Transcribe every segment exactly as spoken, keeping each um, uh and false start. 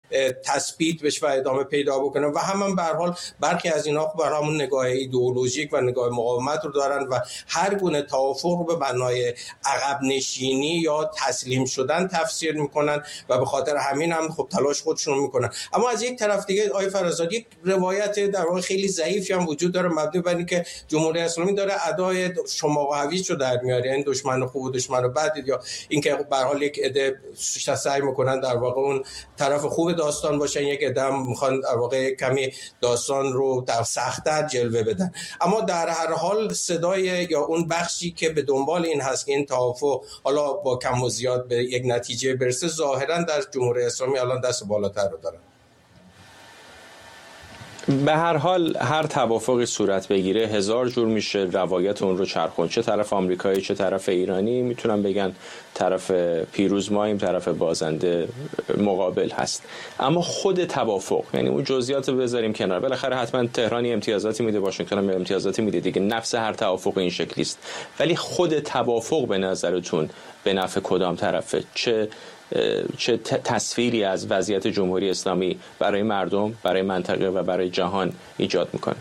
تثبیت بشه و ادامه پیدا بکنه و هم هم به هر حال برخی از اینها بر همون نگاه ایدئولوژیک و نگاه مقاومت رو دارن و هر گونه توافق رو به معنای عقب نشینی یا تسلیم شدن تفسیر میکنن و به خاطر همین هم خب تلاش خودشون میکنن. اما از یک طرف دیگه آقای فرزاد یک روایت در واقع خیلی ضعیفی هم وجود داره مبنی بر اینکه جمهوری اسلامی داره ادای شما و هویج رو در میاره، این دشمن خوب و دشمن بد، یا اینکه به هر حال یک عده سعی میکنن در واقع اون طرف خوب داستان باشن، یک عده هم میخوان در واقع کمی داستان رو در سخت‌تر جلوه بدن. اما در هر حال صدای یا اون بخشی که به دنبال این هست که این توافق حالا با کم و زیاد به یک نتیجه برسه ظاهرا در جمهوری اسلامی الان دست بالاتر رو دارن. به هر حال هر توافقی صورت بگیره هزار جور میشه روایت اون رو چرخون، چه طرف آمریکایی چه طرف ایرانی میتونن بگن طرف پیروز ماییم، طرف بازنده مقابل هست. اما خود توافق، یعنی اون جزئیات رو بذاریم کنار، بالاخره حتما تهرانی امتیازاتی میده، واشنگتن هم امتیازاتی میده دیگه، نفس هر توافق این شکلی است. ولی خود توافق به نظرتون به نفع کدام طرفه؟ چه چه تصویری از وضعیت جمهوری اسلامی برای مردم، برای منطقه و برای جهان ایجاد میکنه؟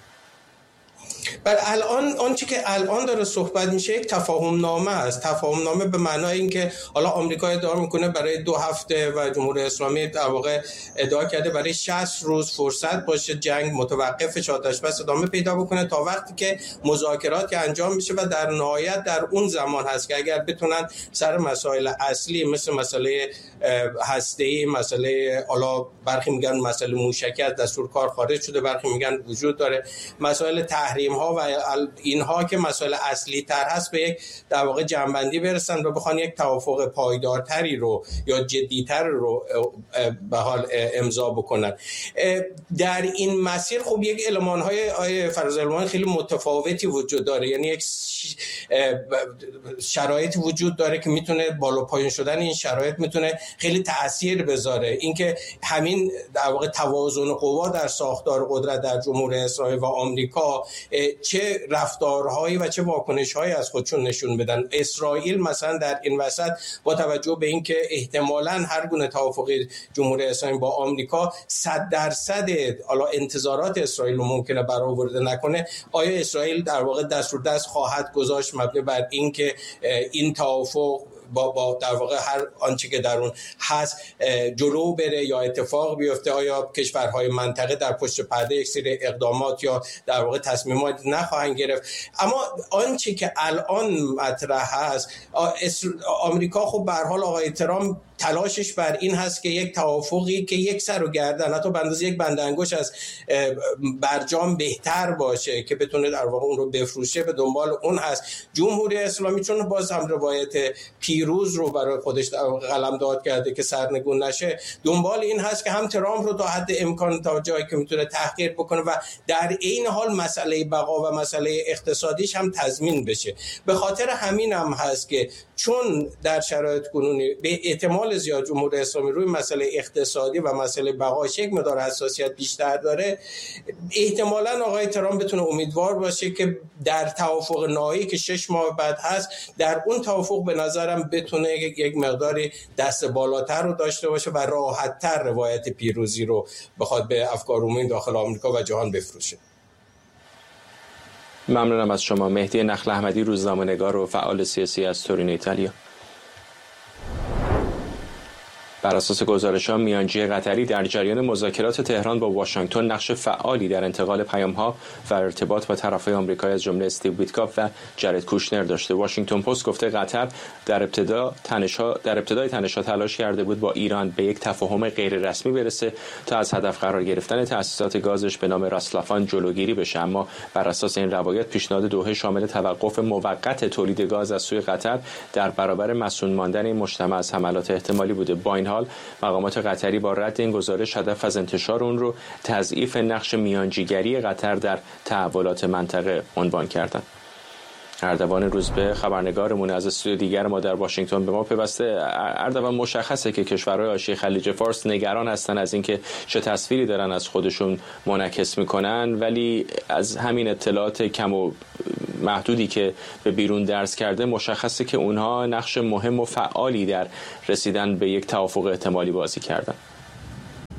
بر الان آنچه که الان داره صحبت میشه یک تفاهم نامه است. تفاهم نامه به معنای اینکه حالا آمریکا ادعا میکنه برای دو هفته و جمهوری اسلامی در واقع ادعا کرده برای شصت روز فرصت باشه جنگ متوقف شه، آتش بس ادامه پیدا بکنه تا وقتی که مذاکرات که انجام میشه و در نهایت در اون زمان هست که اگر بتونن سر مسائل اصلی مثل مسئله هسته‌ای، مسئله حالا برخی میگن مسئله موشکی از دستور کار خارج شده، برخی میگن وجود داره، مسائل تحریم ها و اینها که مسائل اصلی تر هست به یک در واقع جنبندی برسن و بخوان یک توافق پایدارتری رو یا جدیتر رو به حال امضا بکنن. در این مسیر خب یک المان‌های آیه فرزلمان خیلی متفاوتی وجود داره، یعنی یک شرایطی وجود داره که میتونه بالا پایین شدن این شرایط میتونه خیلی تأثیر بذاره. اینکه همین در واقع توازن قوا در ساختار قدرت در جمهوری اسلامی و آمریکا چه رفتارهایی و چه واکنش‌هایی از خودشون نشون بدن. اسرائیل مثلا در این وسط با توجه به اینکه احتمالاً هر گونه توافقی جمهوری اسلامی با آمریکا صد درصد حالا انتظارات اسرائیل رو ممکنه برآورده نکنه، آیا اسرائیل در واقع دست رو دست خواهد گذاشت مبنی بر اینکه این توافق با با در واقع هر آنچه که در اون هست جلو بره یا اتفاق بیفته؟ آیا کشورهای منطقه در پشت پرده یک سری اقدامات یا در واقع تصمیمات نخواهند گرفت؟ اما آنچه که الان مطرح هست، آمریکا خب به هر حال آقای ترامپ تلاشش بر این هست که یک توافقی که یک سر و گردن حتی به اندازه یک بند انگشت از برجام بهتر باشه که بتونه در واقع اون رو بفروشه، به دنبال اون هست. جمهوری اسلامی چون باز هم روایت پیروز رو برای خودش قلمداد کرده که سرنگون نشه، دنبال این هست که هم ترامپ رو تا حد امکان تا جایی که میتونه تحقیر بکنه و در این حال مسئله بقا و مسئله اقتصادیش هم تضمین بشه. به خاطر همین هم هست که چون در شرایط کنونی به احتمال زیاد جمهوری اسلامی روی مسئله اقتصادی و مسئله بقاش یک مقدار حساسیت بیشتر داره، احتمالاً آقای ترامپ بتونه امیدوار باشه که در توافق نهایی که شش ماه بعد هست، در اون توافق به نظرم بتونه یک مقداری دست بالاتر رو داشته باشه و راحت‌تر روایت پیروزی رو بخواد به افکار عمومی داخل آمریکا و جهان بفروشه. ممنونم از شما. مهدی نخل احمدی، روزنامه‌نگار و فعال سیاسی از تورینو ایتالیا. بر اساس گزارش‌ها میانجی قطری در جریان مذاکرات تهران با واشنگتن نقش فعالی در انتقال پیام‌ها و ارتباط با طرف‌های آمریکایی از جمله استیو ویتکاف و جرد کوشنر داشته. واشنگتن پست گفته قطر در ابتدا تنش‌ها در ابتدای تنش‌ها تلاش کرده بود با ایران به یک تفاهم غیررسمی برسه تا از هدف قرار گرفتن تأسیسات گازش به نام راسلافان جلوگیری بشه، اما بر اساس این روایت پیشنهاد دوحه شامل توقف موقت تولید گاز از سوی قطر در برابر مسئول ماندن این مجتمع از حملات احتمالی بوده. با این حال مقامات قطری با رد این گزارش هدف از انتشار اون رو تضعیف نقش میانجیگری قطر در تحولات منطقه عنوان کردند. اردوان روزبه، خبرنگارمون از استودیو دیگر ما در واشنگتن به ما پیوسته. اردوان، مشخصه که کشورهای حاشیه خلیج فارس نگران هستن از اینکه چه تصویری دارن از خودشون منعکس میکنن، ولی از همین اطلاعات کم و محدودی که به بیرون درز کرده مشخصه که اونها نقش مهم و فعالی در رسیدن به یک توافق احتمالی بازی کردن.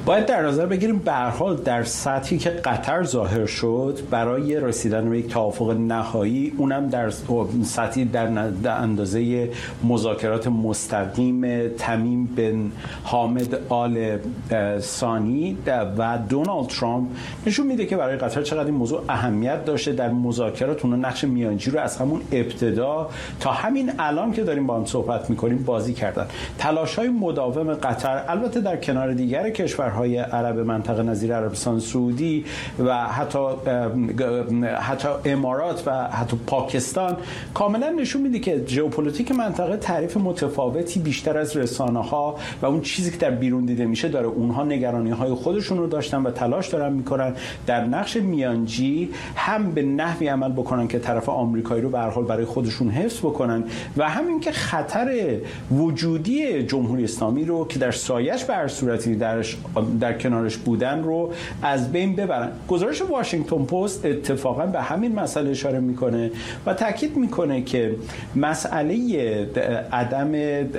باید در نظر بگیریم به هر حال در سطحی که قطر ظاهر شد برای رسیدن به یک توافق نهایی، اونم در سطحی در اندازه مذاکرات مستقیم تمیم بن حامد آل ثانی و دونالد ترامپ نشون میده که برای قطر چقدر این موضوع اهمیت داشته. در مذاکرات اون نقش میانجی رو از همون ابتدا تا همین الان که داریم با هم صحبت میکنیم بازی کردن. تلاش‌های مداوم قطر، البته در کنار دیگر کشورهای عرب منطقه نظیر عربستان سعودی و حتی حتی امارات و حتی پاکستان، کاملا نشون میده که ژئوپلیتیک منطقه تعریف متفاوتی بیشتر از رسانه‌ها و اون چیزی که در بیرون دیده میشه داره. اونها نگرانی‌های خودشون رو داشتن و تلاش دارن میکنن در نقش میانجی هم به نحوی عمل بکنن که طرف آمریکایی رو به هر حال برای خودشون حفظ بکنن و همین که خطر وجودی جمهوری اسلامی رو که در سایش به هر صورتی درش در کنارش بودن رو از بین ببرن. گزارش واشنگتن پست اتفاقا به همین مسئله اشاره میکنه و تاکید میکنه که مسئله عدم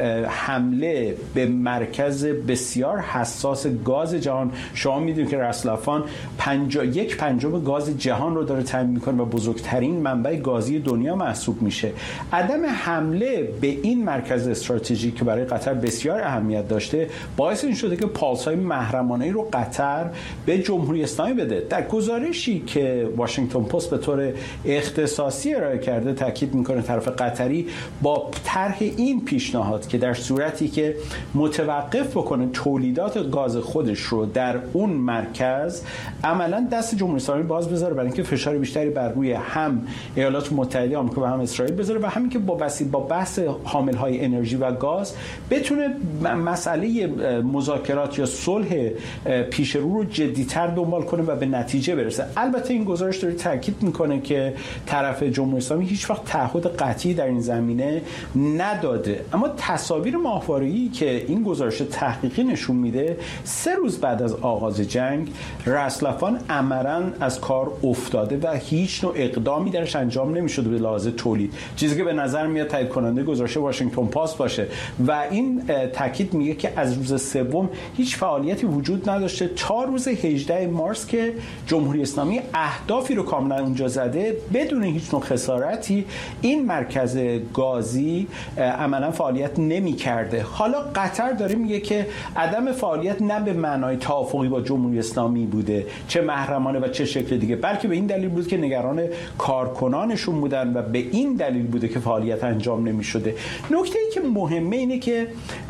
حمله به مرکز بسیار حساس گاز جهان، شما میدونید که رسلافان پنجا یک پنجم گاز جهان رو داره تامین میکنه و بزرگترین منبع گازی دنیا محسوب میشه. عدم حمله به این مرکز استراتژیک که برای قطر بسیار اهمیت داشته باعث این شده که پالس‌های محرمانه‌ای رو قطر به جمهوری اسلامی بده. در گزارشی که واشنگتن پست به طور اختصاصی ارائه کرده تاکید میکنه طرف قطری با طرح این پیشنهاد که در صورتی که متوقف بکنه تولیدات گاز خودش رو در اون مرکز، عملاً دست جمهوری اسلامی باز بذاره برای اینکه فشار بیشتری بر روی هم ایالات متحده آمریکا و هم اسرائیل بذاره و همین که با وسیله با بحث حامل‌های انرژی و گاز بتونه مسئله مذاکرات یا صلح پیش رو رو جدی‌تر دنبال کنه و به نتیجه برسه. البته این گزارش داره تاکید میکنه که طرف جمهوری اسلامی هیچ وقت تعهد قطعی در این زمینه نداده، اما تصاویر ماهواره‌ای که این گزارش تحقیقی نشون میده سه روز بعد از آغاز جنگ رسلافان عملاً از کار افتاده و هیچ نوع اقدامی درش انجام نمیشده به لحاظ تولید، چیزی که به نظر میاد تایید کننده گزارش واشنگتن پست باشه و این تاکید میگه که از روز سوم هیچ فعالیتی وجود نداشته تا روز هجدهم مارس که جمهوری اسلامی اهدافی رو کاملا اونجا زده بدون هیچ نوع خسارتی این مرکز گازی عملا فعالیت نمی‌کرده. حالا قطر داره میگه که عدم فعالیت نه به معنای توافقی با جمهوری اسلامی بوده، چه محرمانه و چه شکل دیگه، بلکه به این دلیل بود که نگران کارکنانشون بودن و به این دلیل بوده که فعالیت انجام نمی‌شده. نکته‌ای که مهمه اینه که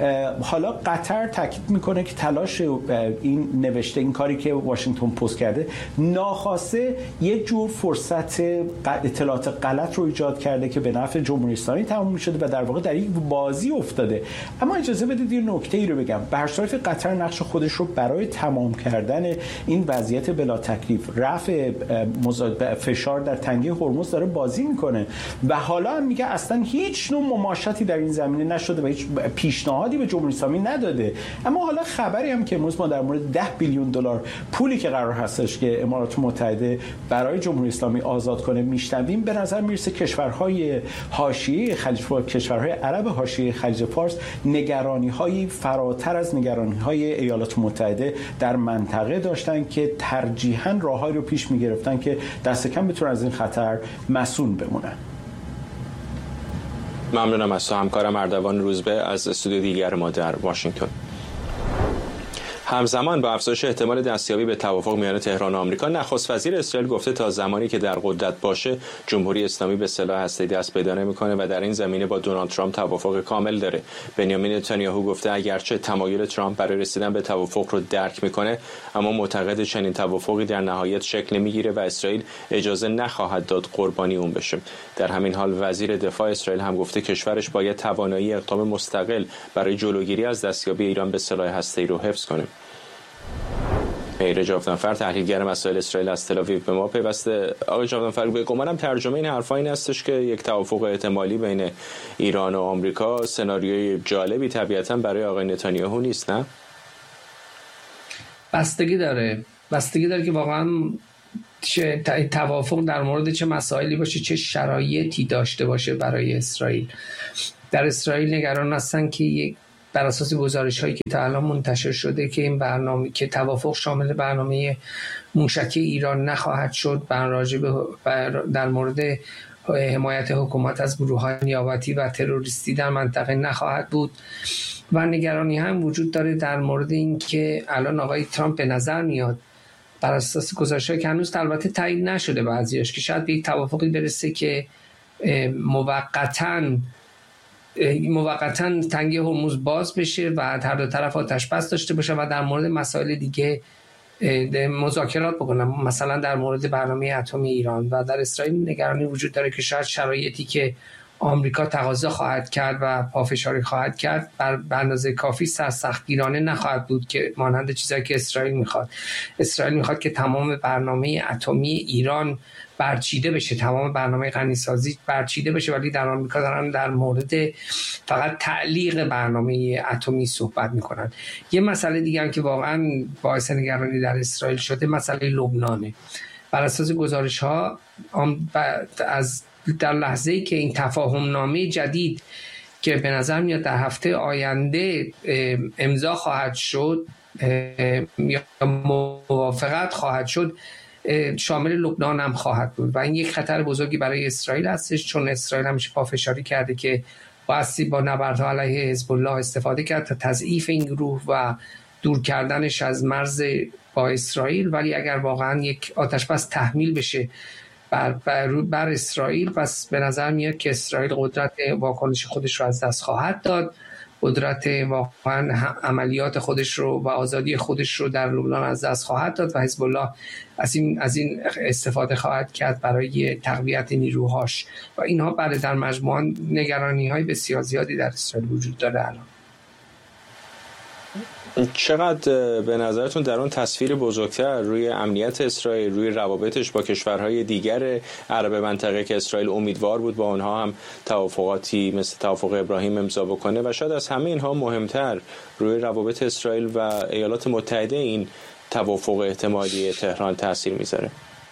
حالا قطر تاکید میکنه که تلاش این نوشته این کاری که واشنگتن پست کرده ناخواسته یه جور فرصت اطلاعات غلط رو ایجاد کرده که به نفع جمهوری اسلامی تموم شده و در واقع در یک بازی افتاده. اما اجازه بدید یه نکته‌ای رو بگم. به هر صورت قطر نقش خودش رو برای تمام کردن این وضعیت بلا تکلیف، رفع فشار در تنگه هرمز داره بازی میکنه و حالا هم میگه اصلا هیچ نوع مماشاتی در این زمینه نشده و هیچ پیشنهادی به جمهوری اسلامی نداده. اما حالا خبری هم که امروز ما در مورد ده بیلیون دلار پولی که قرار هستش که امارات متحده برای جمهوری اسلامی آزاد کنه میشنویم، به نظر میرسه کشورهای حاشیه خلیج فارس، کشورهای عرب حاشیه خلیج فارس نگرانی‌های فراتر از نگرانی‌های ایالات متحده در منطقه داشتن که ترجیحاً راههایی رو پیش می‌گرفتن که دست کم بتونن از این خطر مسئول بمونن. ممنونم از تو همکارم اردوان روزبه از استودیو دیگر ما در واشنگتن. همزمان با افزایش احتمال دستیابی به توافق میان تهران و آمریکا، نخست وزیر اسرائیل گفته تا زمانی که در قدرت باشه جمهوری اسلامی به سلاح هسته‌ای دست پیدا نمی‌کنه و در این زمینه با دونالد ترامپ توافق کامل داره. بنیامین نتانیاهو گفته اگرچه تمایل ترامپ برای رسیدن به توافق رو درک می‌کنه، اما معتقد چنین توافقی در نهایت شکل نمی‌گیره و اسرائیل اجازه نخواهد داد قربانی اون بشه. در همین حال وزیر دفاع اسرائیل هم گفته کشورش باید توانایی اقدام مستقل برای جلوگیری از دستیابی ایران به سلاح هسته‌ای رو حفظ کنه. مهیر جاودانفر تحلیلگر مسائل اسرائیل از تل‌آویو به ما پیوسته. آقای جاودانفر، به گمانم ترجمه این حرفا این هستش که یک توافق احتمالی بین ایران و آمریکا سناریوی جالبی طبیعتاً برای آقای نتانیاهو نیست، نه؟ بستگی داره بستگی داره که واقعاً چه توافق در مورد چه مسائلی باشه، چه شرایطی داشته باشه برای اسرائیل. در اسرائیل نگران هستن که یک بر اساس گزارش‌هایی که تا الان منتشر شده که این برنامه که توافق شامل برنامه موشکی ایران نخواهد شد، بر راجع به در مورد حمایت حکومت از گروه‌های نیابتی و تروریستی در منطقه نخواهد بود و نگرانی هم وجود داره در مورد این که الان آقای ترامپ به نظر میاد بر اساس گزارش‌هایی که هنوز البته تایید نشده بعضیاش که شاید به یک توافقی برسه که موقتاً موقتاً تنگه هرمز باز بشه و هر دو طرف آتش بس داشته باشه و در مورد مسائل دیگه مذاکرات بکنن، مثلا در مورد برنامه اتمی ایران. و در اسرائیل نگرانی وجود داره که شاید شرایطی که آمریکا تقاضا خواهد کرد و پافشاری خواهد کرد بر اندازه کافی سرسختگیرانه نخواهد بود که مانند چیزایی که اسرائیل میخواد. اسرائیل میخواد که تمام برنامه اتمی ایران برچیده بشه، تمام برنامه غنیسازی برچیده بشه، ولی در آمریکا دارن در مورد فقط تعلیق برنامه اتمی صحبت میکنن. یه مسئله دیگه هم که واقعا باعث نگرانی در اسرائیل شده مسئله لبنانه. بر اساس گزارش ها از در لحظه‌ای که این تفاهم نامه جدید که به نظر میاد در هفته آینده امضا خواهد شد یا موافقت خواهد شد، شامل لبنان هم خواهد بود و این یک خطر بزرگی برای اسرائیل هستش، چون اسرائیل همیشه پافشاری کرده که بایستی با نبردها علیه حزب الله استفاده کرد تا تضعیف این گروه و دور کردنش از مرز با اسرائیل. ولی اگر واقعا یک آتش بس تحمیل بشه بر, بر, بر اسرائیل، پس به نظر میاد که اسرائیل قدرت واکنش خودش رو از دست خواهد داد، قدرت واقعا عملیات خودش رو و آزادی خودش رو در لبنان از دست خواهد داد و حزب الله از این از این استفاده خواهد کرد برای تقویت نیروهاش و اینها بعد در مجموعاً نگرانی‌های بسیار زیادی در اسرائیل وجود داره. الان چقدر به نظرتون در اون تصویر بزرگتر روی امنیت اسرائیل، روی روابطش با کشورهای دیگر عرب منطقه که اسرائیل امیدوار بود با اونها هم توافقاتی مثل توافق ابراهیم امضا بکنه و شاید از همه اینها مهمتر روی روابط اسرائیل و ایالات متحده این توافق احتمالی تهران تاثیر میذاره؟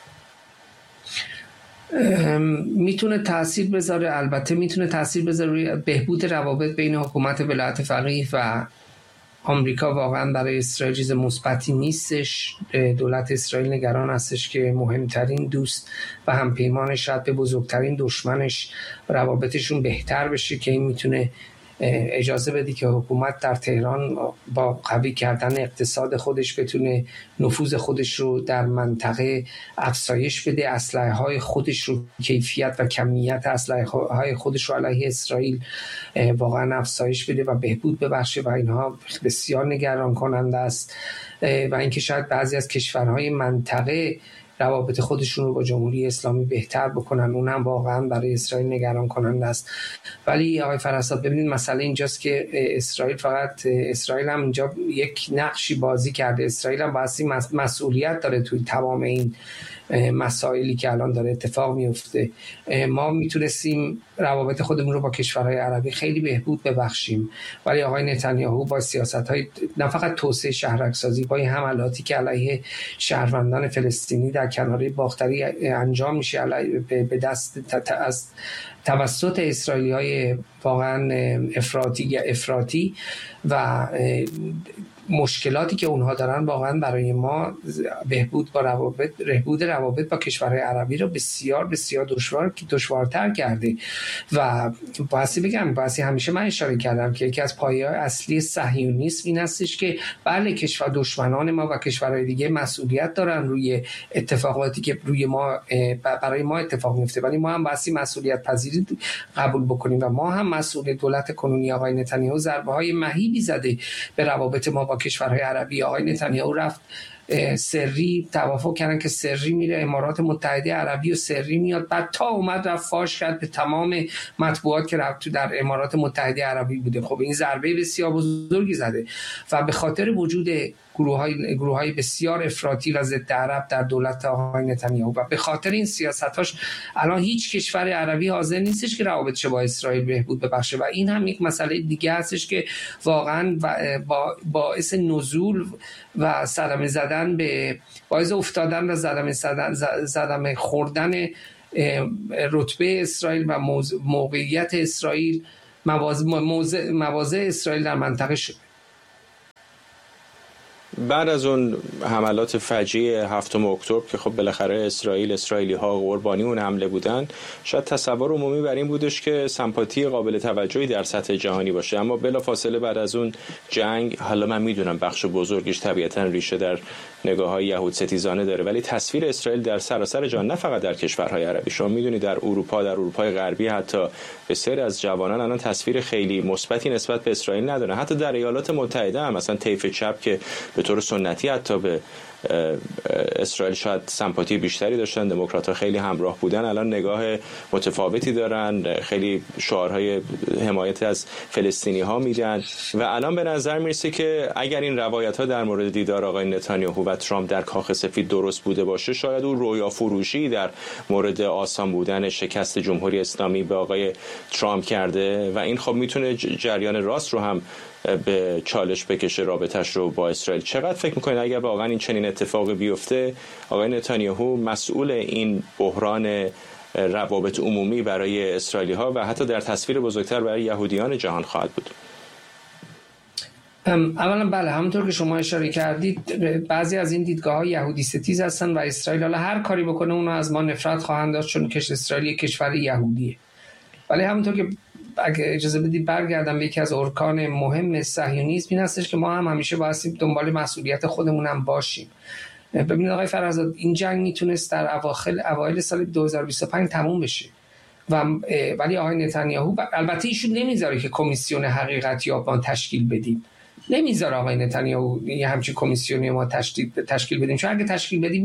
میتونه تاثیر بذاره، البته میتونه تاثیر بذاره روی بهبود روابط بین حکومت ولایت فقیه و آمریکا. واقعا برای اسرائیل چیز مثبتی نیستش. دولت اسرائیل نگران هستش که مهمترین دوست و همپیمانش شاید به بزرگترین دشمنش روابطشون بهتر بشه که این میتونه اجازه بده که حکومت در تهران با قوی کردن اقتصاد خودش بتونه نفوذ خودش رو در منطقه افزایش بده، اسلحه های خودش رو، کیفیت و کمیت اسلحه های خودش رو علیه اسرائیل واقعا افزایش بده و بهبود ببخشه و اینها بسیار نگران کننده است. و اینکه شاید بعضی از کشورهای منطقه روابط خودشون رو با جمهوری اسلامی بهتر بکنن، اونم واقعا برای اسرائیل نگران کننده است. ولی آقای فرستاد ببینید مسئله اینجاست که اسرائیل فقط اسرائیل هم اینجا یک نقشی بازی کرده. اسرائیل هم باعثی مسئولیت داره توی تمام این مسائلی که الان داره اتفاق میفته. ما میتونستیم روابط خودمون رو با کشورهای عربی خیلی بهبود ببخشیم، ولی آقای نتانیاهو با سیاست‌های نه فقط توسعه شهرک‌سازی، با این حملاتی که علیه شهروندان فلسطینی در کناره باختری انجام میشه به دست از توسط اسرائیلی‌های واقعا افراطی افراطی و مشکلاتی که اونها دارن واقعا برای ما بهبود با روابط بهبود روابط با کشورهای عربی رو بسیار بسیار دشوار دشوارتر کرده. و باعثی بگم باعثی همیشه من اشاره کردم که یکی از پایه‌های اصلی صهیونیسم این هستش که بله کشور دشمنان ما و کشورهای دیگه مسئولیت دارن روی اتفاقاتی که روی ما برای ما اتفاق میفته، ولی ما هم باعثی مسئولیت پذیری قبول بکنیم و ما هم مسئول دولت کنونی آقای نتانیاهو ضربه‌های مهیبی زده به روابط ما با کشورهای عربی. آقای نتانیاهو رفت سری توافق کردن که سری میره امارات متحده عربی و سری میاد، بعد تا اومد رفت فاش کرد به تمام مطبوعات که رفت تو در امارات متحده عربی بوده. خب این ضربه بسیار بزرگی زده و به خاطر وجود گروه‌های گروه‌های بسیار افراطی و ضد عرب در دولت آقای نتانیاهو و به خاطر این سیاستاش الان هیچ کشور عربی حاضر نیستش که روابطش با اسرائیل بهبود ببخشه و این هم یک مسئله دیگه هستش که واقعا با باعث نزول و صدمه زدن به باعث افتادن و صدمه صدمه خوردن رتبه اسرائیل و موقعیت اسرائیل مواضع مواضع اسرائیل در منطقه شده. بعد از اون حملات فجیع هفتم اکتبر که خب بالاخره اسرائیل اسرائیلی ها قربانی اون حمله بودن، شاید تصور عمومی بر این بودش که سمپاتی قابل توجهی در سطح جهانی باشه، اما بلافاصله بعد از اون جنگ، حالا من میدونم بخش بزرگش طبیعتا ریشه در نگاه‌های یهود ستیزانه داره، ولی تصویر اسرائیل در سراسر جهان، نه فقط در کشورهای عربی، شما میدونید در اروپا، در اروپای غربی حتی بسیاری از جوانان الان تصویر خیلی مثبتی نسبت به اسرائیل ندارن. حتی در ایالات متحده هم مثلا طیف چپ که به طور سنتی حتی به اسرائیل شاید سمپاتی بیشتری داشتن، دموکرات‌ها خیلی همراه بودن، الان نگاه متفاوتی دارن، خیلی شعارهای حمایت از فلسطینی‌ها میدن و الان به نظر میرسه که اگر این روایت‌ها در مورد دیدار آقای نتانیاهو و ترامپ در کاخ سفید درست بوده باشه، شاید اون رویا فروشی در مورد آسان بودن شکست جمهوری اسلامی به آقای ترامپ کرده و این خب میتونه جریان راست رو هم به چالش بکشه رابطش رو با اسرائیل. چقدر فکر میکنید اگر واقعا این چنین اتفاقی بیفته، آقای نتانیاهو مسئول این بحران روابط عمومی برای اسرائیلی ها و حتی در تصویر بزرگتر برای یهودیان جهان خواهد بود؟ اولا بله، همونطور که شما اشاره کردید بعضی از این دیدگاه‌ها یهودی ستیز هستن و اسرائیل حالا هر کاری بکنه اونها از ما نفرت خواهند داشت چون کشور اسرائیل کشور یهودیه. ولی همونطور که اگه اجازه بدید برگردم به یکی از ارکان مهم صهیونیسم این هستش که ما هم همیشه بایستی دنبال مسئولیت خودمون هم باشیم. ببینید آقای فرزاد، این جنگ میتونست در اواخر اوایل سال دو هزار و بیست و پنج تموم بشه و ولی آقای نتانیاهو البته ایشون نمیذاره که کمیسیون حقیقت یابان تشکیل بدیم، نمیذاره آقای نتانیاهو یه همچین کمیسیونی ما تشکیل تشکیل بدیم، چون اگه تشکیل بدیم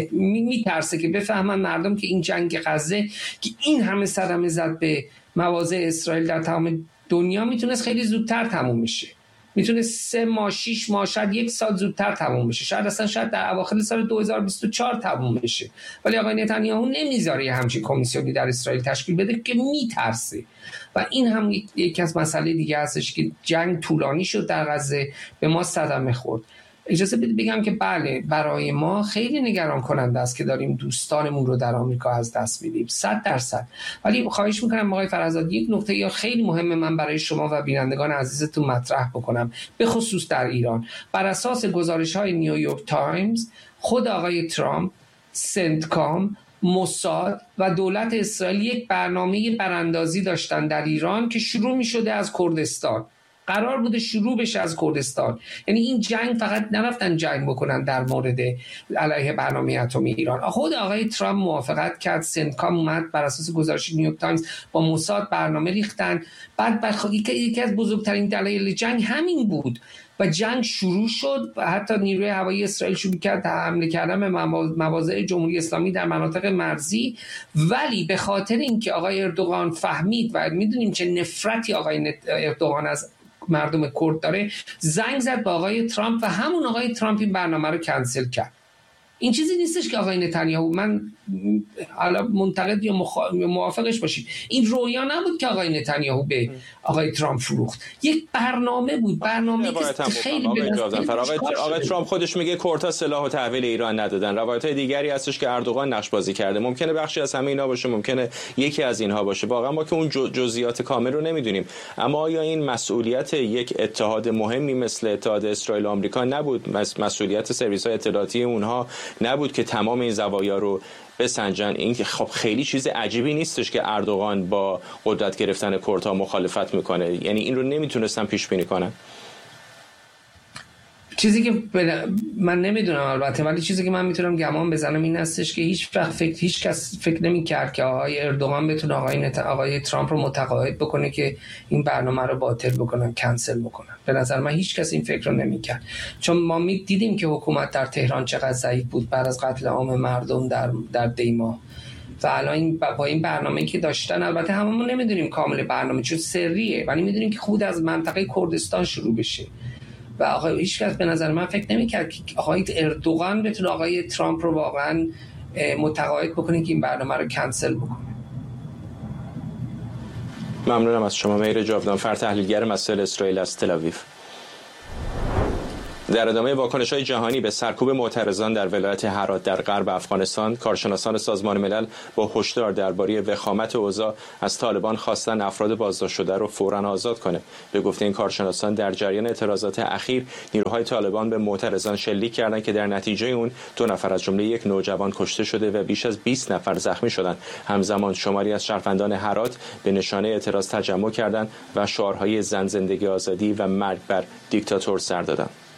میترسه که بفهمن مردم که این جنگ غزه که این همه صدمه زد به مواضع اسرائیل در تمام دنیا میتونست خیلی زودتر تموم بشه، میتونست سه ماه شش ماه شاید یک سال زودتر تموم بشه، شاید اصلا شاید در اواخر سال دو هزار و بیست و چهار تموم بشه. ولی آقای نتانیاهو نمیذاره یه همچین کمیسیونی در اسرائیل تشکیل بده که میترسه و این هم یکی از مسئله دیگه هستش که جنگ طولانی شد در غزه، به ما صدمه خورد. اجازه بدید بگم که بله برای ما خیلی نگران کننده است که داریم دوستانمون رو در آمریکا از دست میدیم، صد درصد. ولی خواهش میکنم آقای فرزاد یک نکته یا خیلی مهم من برای شما و بینندگان عزیزتون مطرح بکنم، به خصوص در ایران. بر اساس گزارش‌های نیویورک تایمز، خود آقای ترامپ، سنتکام، موساد و دولت اسرائیل یک برنامه براندازی داشتن در ایران که شروع می‌شده از کردستان. قرار بوده شروع بشه از کردستان. یعنی این جنگ فقط نرفتن جنگ بکنن در مورد علیه برنامه اتمی ایران. خود آقای ترامپ موافقت کرد، سنتکام اومد بر اساس گزارش نیویورک تایمز با موساد برنامه ریختن. بعد بعد یکی از بزرگترین دلایل جنگ همین بود و جنگ شروع شد و حتی نیروی هوایی اسرائیل شروع کرد حمله کردن به مواضع جمهوری اسلامی در مناطق مرزی. ولی به خاطر اینکه آقای اردوغان فهمید و میدونیم چه نفرتی آقای اردوغان از مردم کرد داره، زنگ زد به آقای ترامپ و همون آقای ترامپ این برنامه رو کنسل کرد. این چیزی نیستش که آقای نتانیاهو، من حالا منتقد یا موافقش باشید، این رویا نبود که آقای نتانیاهو به آقای ترامپ فروخت، یک برنامه بود، برنامه که خیلی آقای, آقای, آقای ترامپ خودش میگه کردها سلاح و تحویل ایران ندادن. روایت‌های دیگری هستش که اردوغان نقش بازی کرده، ممکنه بخشی از همه اینا باشه، ممکنه یکی از اینها باشه، واقعا ما که اون جزئیات کامل رو نمیدونیم. اما آیا این مسئولیت یک اتحاد مهمی مثل اتحاد اسرائیل و آمریکا نبود؟ مسئولیت سرویس‌های اطلاعاتی اونها نبود که تمام این زوایا رو بسنجن؟ این خب خیلی چیز عجیبی نیستش که اردوغان با قدرت گرفتن کردها مخالفت میکنه، یعنی این رو نمیتونستن پیش بینی کنن. چیزی که من نمیدونم البته، ولی چیزی که من میتونم گمان بزنم این هستش که هیچ وقت فکر هیچ کس فکر نمی‌کرد که آقای اردوغان بتونه آقای نت... آقای ترامپ رو متقاعد بکنه که این برنامه رو باطل بکنن، کنسل بکنن. به نظر من هیچ کس این فکر رو نمی‌کرد، چون ما دیدیم که حکومت در تهران چقدر ضعیف بود بعد از قتل عام مردم در در دیما و الان با این برنامه‌ای که داشتن، البته هممون نمیدونیم کامل برنامه چون سریه، ولی میدونیم که خود از منطقه کردستان شروع بشه و آقای هیچ کس به نظر من فکر نمی‌کرد که آقای اردوغان بتونه آقای ترامپ رو واقعا متقاعد بکنه که این برنامه رو کنسل بکنه. ممنونم از شما. مهر جاودانفر، تحلیلگر مسائل اسرائیل از تل آویو. در ادامه واکنش‌های جهانی به سرکوب معترضان در ولایت هرات در غرب افغانستان، کارشناسان سازمان ملل با هشدار درباره وخامت اوضاع از طالبان خواستن افراد بازداشت شده را فوراً آزاد کنه. به گفته این کارشناسان، در جریان اعتراضات اخیر نیروهای طالبان به معترضان شلیک کردند که در نتیجه اون دو نفر از جمله یک نوجوان کشته شده و بیش از بیست نفر زخمی شدند. همزمان شماری از شهروندان هرات به نشانه اعتراض تجمع کردند و شعارهای زن، زندگی، آزادی و مرگ بر دیکتاتور سر دادند.